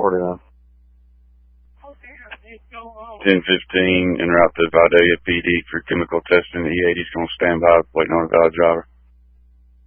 49. 1015 en route to Vidalia PD for chemical testing. The E80's going to stand by waiting on a valid driver.